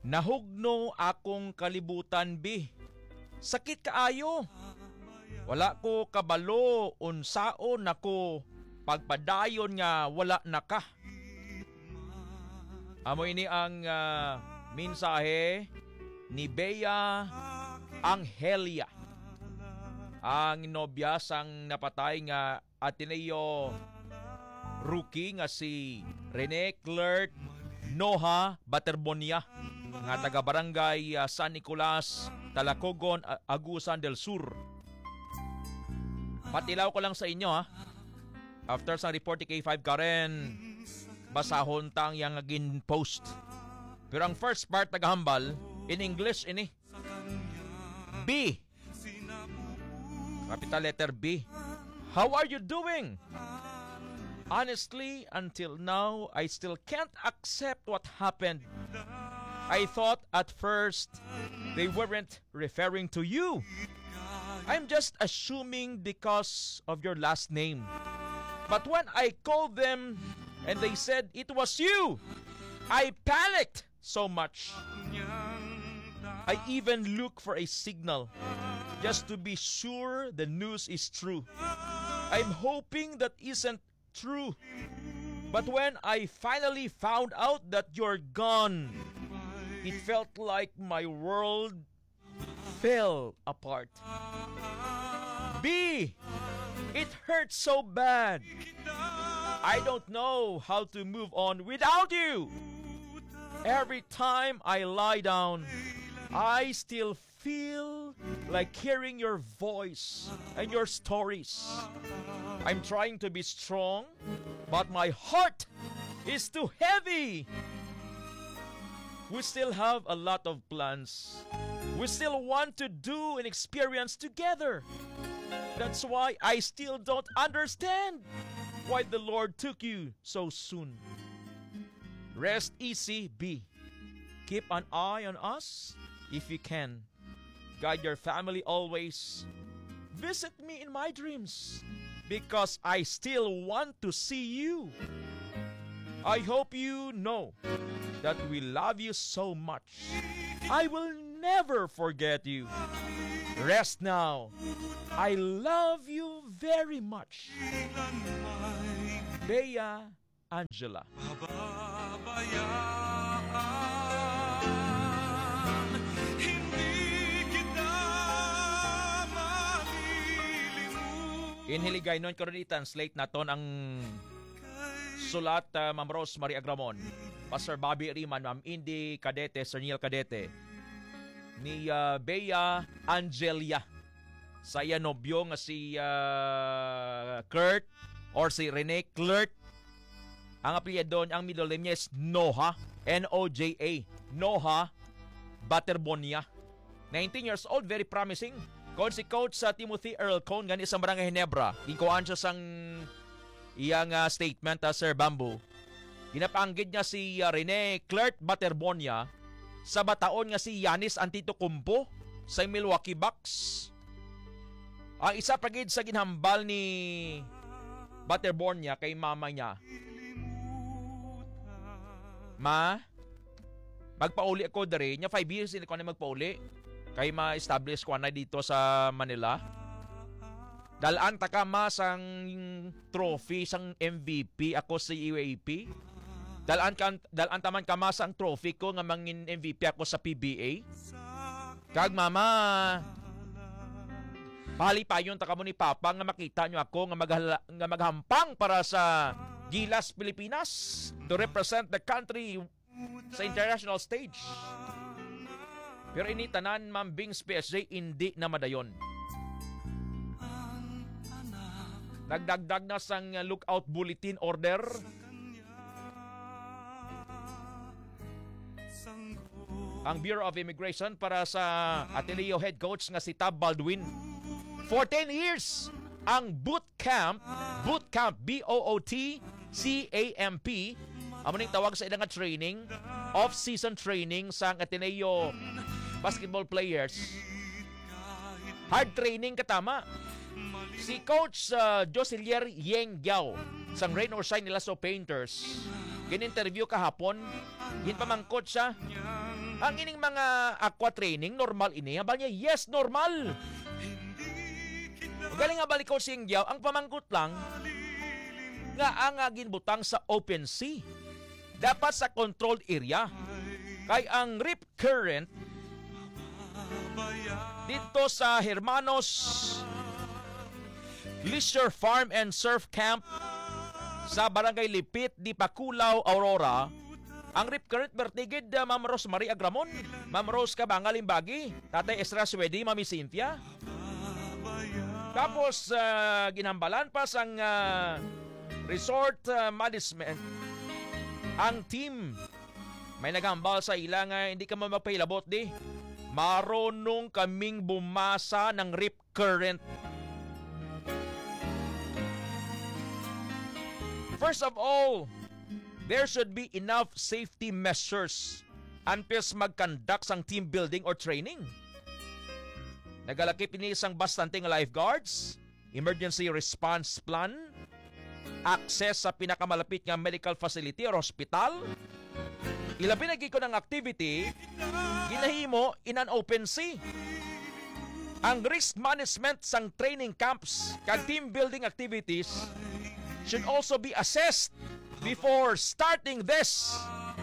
Nahugno akong kalibutan, bi. Sakit kaayo. Wala ko kabalo unsaon ako pagpadayon nga wala na ka. Amo ini ang mensahe ni Bea Angelia, ang nobya sang napatay nga Ateneo rookie nga si Rene Clerk Noha Baterbonia nga taga barangay San Nicolas, Talacogon, Agusan del Sur. Patilaw ko lang sa inyo ha. After sa report ni K5 Karen, basahon tang yang agin post. Pero ang first part tagahambal in English ini. B. Capital letter B. How are you doing? Honestly, until now, I still can't accept what happened. I thought at first they weren't referring to you. I'm just assuming because of your last name. But when I called them and they said it was you, I panicked so much. I even looked for a signal just to be sure the news is true. I'm hoping that isn't true. But when I finally found out that you're gone, it felt like my world fell apart. B, it hurts so bad. I don't know how to move on without you. Every time I lie down, I still feel like hearing your voice and your stories. I'm trying to be strong, but my heart is too heavy. We still have a lot of plans. We still want to do an experience together. That's why I still don't understand why the Lord took you so soon. Rest easy, B. Keep an eye on us if you can. Guide your family always. Visit me in my dreams because I still want to see you. I hope you know that we love you so much. I will never forget you. Rest now. I love you very much. Bea Angela. Inhiligay nun ko rin i-translate naton ang sulat Ma'am Rose Marie Agramon, Pastor Bobby Riman, Ma'am Indy Cadete, Sir Neil Cadete, ni Bea Angelia sa iya nobyo nga si Kurt or si Rene Clerk. Ang apelyido, ang middle name niya is Noha, N-O-J-A, Noha Baterbonia. 19 years old, very promising. Kung si Coach sa Timothy Earl Cone, gani isang barangay Ginebra, ikuan siya sang iyang statement, Sir Bamboo. Ginapanggid niya si Rene Clerk Baterbonia sa bataon nga si Giannis Antetokounmpo sa Milwaukee Bucks. Ang isa pagid sa ginhambal ni Baterbonia kay mama niya, Ma, magpauli ako dari. Nya 5 years din ako na magpauli. Kay ma-establish ko na dito sa Manila. Dalaan ta ka ma sang trophy, sang MVP ako sa UAP. Dalaan taman ka ma sang trophy ko nga mangin MVP ako sa PBA. Kag mama, palipayon ta kamo ni Papa nga makita nyo ako nga maghampang para sa Gilas Pilipinas to represent the country sa international stage. Pero ini tanan Ma'am Bings PSG hindi na madayon. Nagdagdag na sang lookout bulletin order. Ang Bureau of Immigration para sa Ateneo head coach nga si Tab Baldwin. 14 years ang boot camp BOOTCAMP, amo ning tawag sa ilang training, off-season training sa Ateneo basketball players. Hard training katama. Si Coach Joselier Yeng Giao sang Rain or Shine nila so Painters, gin-interview kahapon, ginpamangkot siya Ang ining mga aqua training, normal ini. Habang niya, yes, normal. Galing nga balik ko singyaw, ang pamangkot lang, nga ang ginbutang sa open sea. Dapat sa controlled area. Kay ang rip current, dito sa Hermanos Leisure Farm and Surf Camp sa Barangay Lipit, Dipakulaw, Aurora, ang rip current bertigid Ma'am Rosemary Agramon, Ma'am Rose Kabangalimbagi, Tatay Esra Swedi, Mami Cynthia. Tapos ginambalan pa sang resort management ang team. May nagambal sa ila nga hindi ka magpahilabot di. Marunong kaming bumasa ng rip current. First of all, there should be enough safety measures antes mag-conduct sang team building or training. Nagalakip ini isang bastante nga lifeguards, emergency response plan, access sa pinakamalapit nga medical facility or hospital. Ilabi na giko ng activity, ginahimo in an open sea. Ang risk management sang training camps kag team building activities should also be assessed before starting this.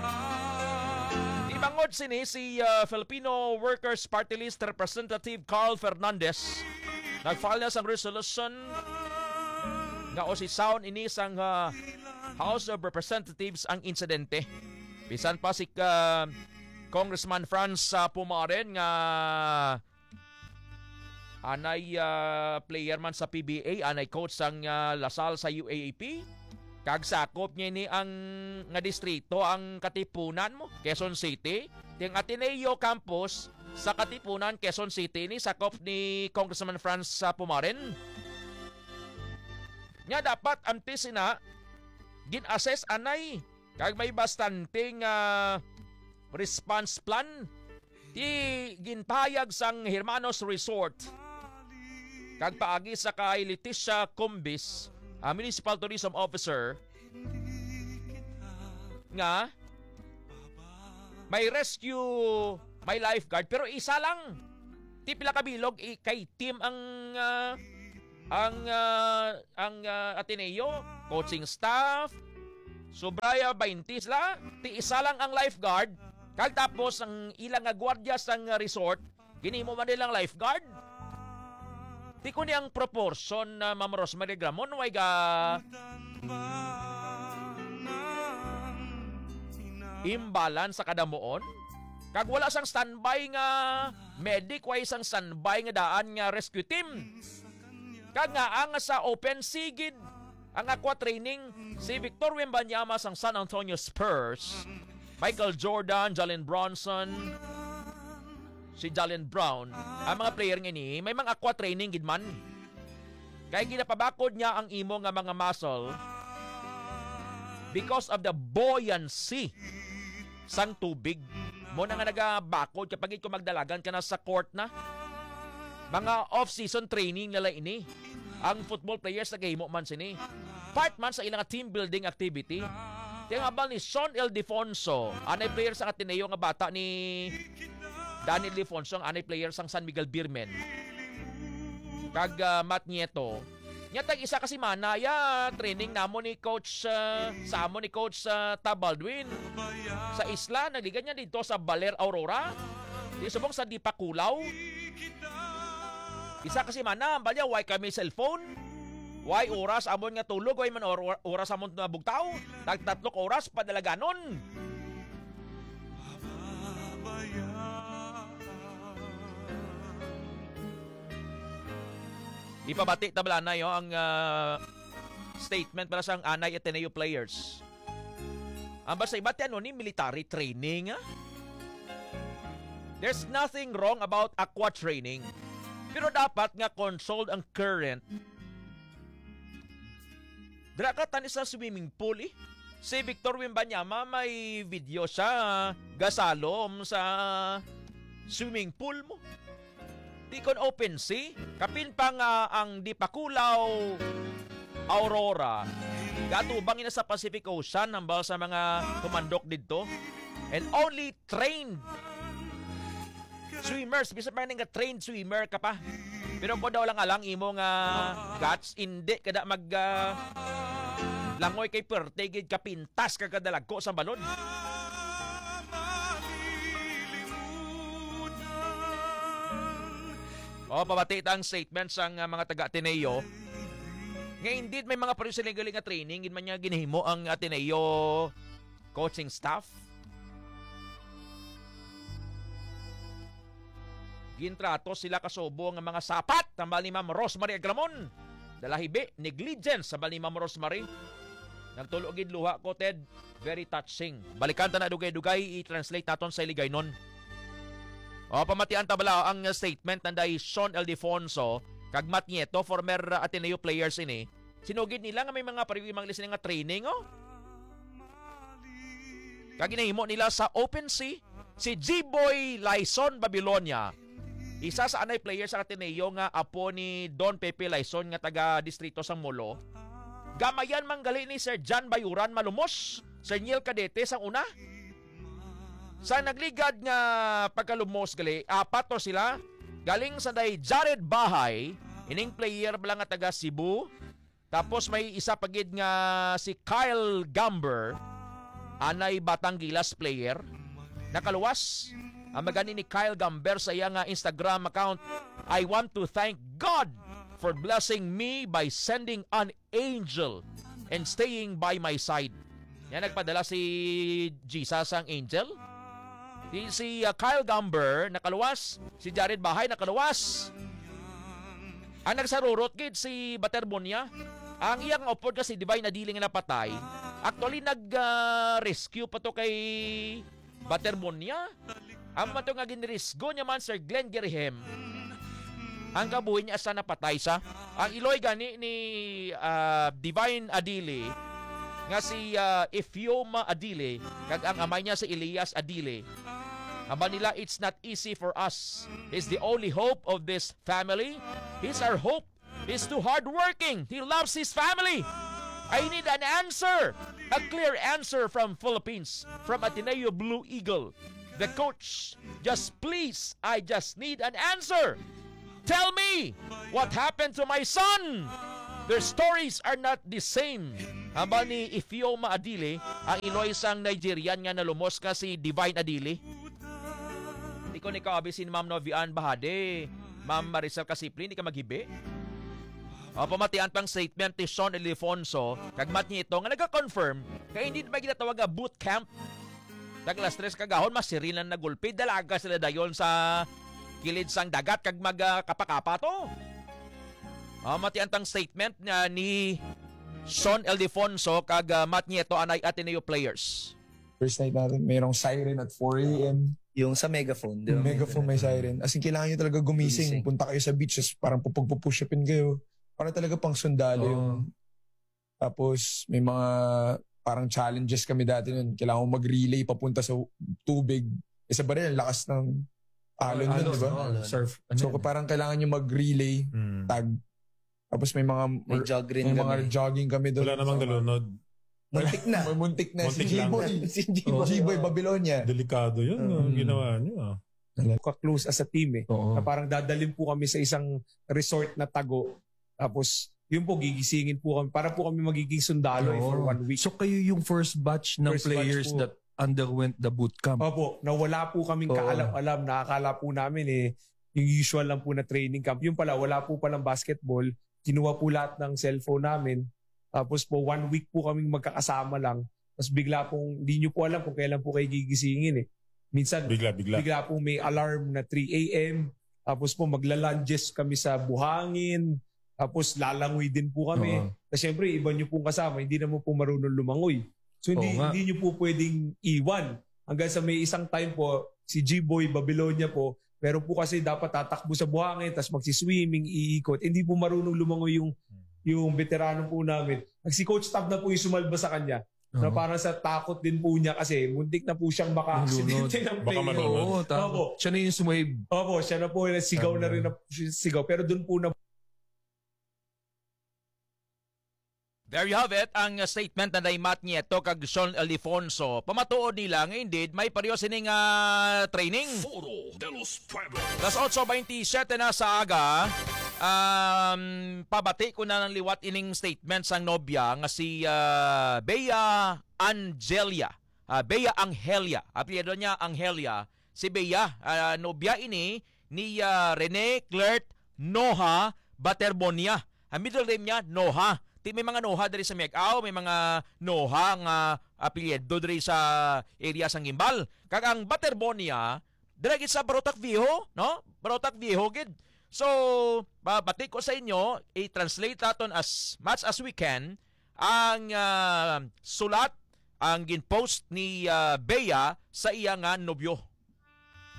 Ibangod sini si Filipino Workers Party List Representative Carl Fernandez. Nag-file na sang resolution nga o si sound ini sang House of Representatives ang insidente. Bisan pa si Congressman Franz Pumaren nga anay player man sa PBA, anay coach sang Lasal sa UAAP. Kag sakop niya ni ang nga distrito ang Katipunan mo, Quezon City. Ting Ateneo campus sa Katipunan, Quezon City ni sakop ni Congressman Franz Pumaren. Nya dapat antes na gin-assess anay kag may bastanting response plan ti ginpayag sang Hermanos Resort kag paagi sa kay Leticia Cumbis, Municipal Tourism Officer, nga may rescue, may lifeguard, pero isa lang. Ti pila ka bilog kay team ang Ateneo, coaching staff, sobraya 20 sila, ti isa lang ang lifeguard, kag tapos ang ilang gwardiya sang resort, ginimo man nilang lifeguard. Di ko niyang proportion na Ma'am Rosemary Gramon, way ga imbalance sa kadamuon. Kag wala sang standby nga medic, way sang standby nga daan nga rescue team. Kag nga ang sa open sigid ang aqua training si Victor Wembanyama sang San Antonio Spurs, Michael Jordan, Jalen Bronson, si Jalen Brown, ang mga player nga ni may mga aqua training gid man. Kaya ginapabakod niya ang imo nga mga muscle because of the buoyancy sang tubig. Mo na nga nagabakod kapag ito magdalagan ka na sa court na. Mga off-season training nila ini. Ang football players nagahimo man sini. Part man sa ilang team building activity. Tiyang habang ni Sean L. Defonso, anay player sa Ateneo nga bata ni Daniel Defonso, ang anay player sang San Miguel Beermen. Kag Matt Nieto. Nyatag isa kasi manaya training namo ni coach sa amo ni coach Tabaldwin sa isla, nagligan niya dito sa Baler Aurora. Di subong sa Dipakulaw. Isa kasi mana balya why kami cellphone. Why oras amon nga tulog, why man oras amon na bugtaw. Tag 3 oras padalaganon. Ipabati tabla na ang statement para sa Anay Ateneo players. Ang basta ibati ni military training. There's nothing wrong about aqua training. Pero dapat nga controlled ang current. Dra ka tani sa swimming pool eh. Si Victor Wembanyama may video siya gasalom sa swimming pool mo. Di kon open sea, kapin pa nga ang Dipakulaw, Aurora. Gatubang ina sa Pacific Ocean hambal sa mga kumandok dito. And only trained Swimmers, bisa pa nga trained swimmer ka pa. Pero ko daw lang alang imo nga guts, hindi kada mag langoy kay pertegid ka pintas ka kadalag ko sa balon. O, pabati ang statement sang mga taga-Ateneo. Nga indeed may mga pareho silang galing nga training, man niya ginahimo ang Ateneo coaching staff. Gintrato sila kasubo ng mga sapat tambal ni Ma'am Rosemary Agramon. Dalahibi, negligence sa bal ni Ma'am Rosemary. Nagtulogid luha ko, Ted. Very touching. Balikan ta na dugay-dugay, i-translate naton sa Iligaynon. O, pamatian tabala ang statement ng Sean Ildefonso kag Matt Nieto, former Ateneo players ini. Sinugid nila nga may mga pariwimang listening nga training, oh. Kag ginahimo nila sa Open Sea, si G-Boy Laison Babylonia. Isa sa anay player sa Ateneo nga apo ni Don Pepe Laison nga taga distrito sang Molo. Gamayan manggali ni Sir John Bayuran Malumos, Sir Niel Cadete sang una. Sa nagligad nga pagkalumos gali, apat to sila. Galing sa day Jared Bahay, ining player bala nga taga Cebu. Tapos may isa pagid nga si Kyle Gamber, anay Batanggilas player. Nakaluwas ang magani ni Kyle Gamber sa iyang Instagram account. I want to thank God for blessing me by sending an angel and staying by my side. Yan nagpadala si Jesus ang angel. Si Kyle Gamber nakaluwas, si Jared Bahay nakaluwas. Ang nagsarurot gid si Baterbonia. Ang iyang upod kasi Divine Adili nga napatay. Actually nag-rescue pa to kay Baterbonia. Ang mato nga ginrisgo niya man Sir Glenn Gerihem. Ang kabuhi niya asa napatay sa. Ang iloy gani ni Divine Adili nga si Ifioma Adili kag ang amay niya si Elias Adili. Aba nila, it's not easy for us. He's the only hope of this family. He's our hope. He's too hardworking. He loves his family. I need an answer. A clear answer from Philippines, from Ateneo Blue Eagle. The coach, just please, I just need an answer. Tell me, what happened to my son? Their stories are not the same. Aba ni Ifioma Adili, ang iloy sang Nigerian nga nalumos ka si Divine Adili. Hindi ko ni kaabisin Ma'am Novian Bahade, Ma'am Maricel Kasipli, hindi ka maghibi. O, pamatian pang statement ni Sean Ildefonso, kagmat niya ito nga nag-confirm kaya hindi na ginatawag nga boot camp. Taglas stress kagahon, masirilan na gulpi, dalaga sila dayon sa kilid sang dagat kag magkapakapa to. Matian tang statement ni Sean Ildefonso kag Matt Nieto anay Ateneo players. First night natin, mayroong siren at 4 a.m. Yung sa megaphone. Yung megaphone may siren. As in, kailangan nyo talaga gumising. Punta kayo sa beach, parang pupag-push-upin kayo. Para talaga pang sundalo yung... Tapos, may mga parang challenges kami dati nun. Kailangan mo mag-relay papunta sa tubig. Isa ba rin, lakas ng alon nun, di ba? Surf. So, parang kailangan nyo mag-relay, tag. Tapos may mga... May jog rin may mga jogging kami doon. Wala namang nalunod. Muntik na. Muntik na. Si Muntik lang. G-Boy. Si G-Boy. G-Boy Babylonia. Delikado yun. Ginawa nyo. Ka-close as a team eh. Oo. Na parang dadalhin po kami sa isang resort na tago. Tapos, yun po, gigisingin po kami. Para po kami magiging sundalo for 1 week. So kayo yung first batch ng First players batch po. that underwent the boot camp. Opo, na wala po kaming kaalam-alam. Nakakala po namin yung usual lang po na training camp. Yung pala, wala po palang basketball. Kinuha po lahat ng cellphone namin. Tapos po, 1 week po kaming magkakasama lang. Tapos bigla pong, hindi nyo po alam kung kailan po kayo gigisingin eh. Minsan, bigla pong may alarm na 3 a.m. Tapos po, maglalunges kami sa buhangin. Tapos lalangoy din po kami. Kasi syempre, iba nyo pong kasama. Hindi naman po marunong lumangoy. So hindi nyo po pwedeng iwan. Hanggang sa may isang time po, si G-Boy Babylonia po, pero po kasi dapat tatakbo sa buhangin, tapos magsiswimming, iikot. Hindi po marunong lumangoy yung veterano po namin. Si Coach Tab na po yung sumalba sa kanya. Na parang sa takot din po niya kasi muntik na po siyang maka-aksidente ng Baka player. malunod. Opo. Siya na yung sumave. Opo, siya na po sigaw na rin na sigaw. Pero doon po na There you have it, ang statement na Matt Nieto kag Sean Alfonso. Pamatuod nila nga indeed may pareho sining training. Las 8:27 na sa aga. Pabati ko na ng liwat ining statement sang nobya nga si Bea Angelia. Bea Angelia. Apelyido niya Angelia. Si Bea, nobya ini ni Rene Clert Noha Baterbonia. Ang middle name niya Noha. May mga Noha diri sa Miagao, may mga Noha nga apelyido diri sa area sang Gimbal. Kag ang Baterbonia diri sa Barotac Viejo, no? Barotac Viejo gid. So, babati ko sa inyo, i-translate naton as much as we can ang sulat ang ginpost ni Bea sa iya nga nobyo.